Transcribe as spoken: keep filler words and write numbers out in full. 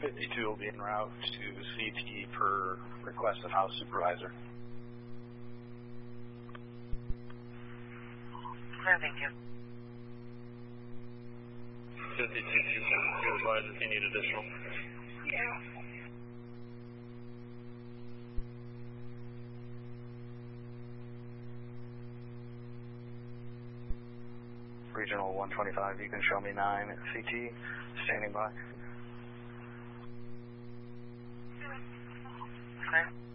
fifty-two will be en route to C T per request of house supervisor. Clear, thank you. fifty-two, you advise if you need additional. Yeah. Regional one twenty-five, you can show me nine at C T, standing by. Okay.